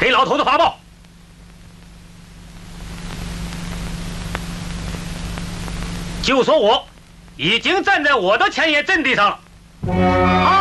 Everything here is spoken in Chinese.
给老头子发报，就说我已经站在我的前沿阵地上了。